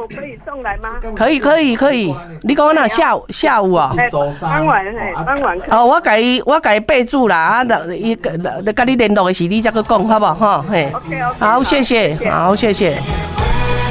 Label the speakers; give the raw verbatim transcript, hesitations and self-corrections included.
Speaker 1: 午可以送来吗？
Speaker 2: 可以可以可以，你讲我那下午下午啊？
Speaker 1: 哎，傍晚嘿，傍晚。
Speaker 2: 哦，我甲伊我甲伊备注啦，啊，伊甲你联络的是你才去讲，好不好？哈，嘿。
Speaker 1: OK OK。
Speaker 2: 好，谢谢，好，谢谢。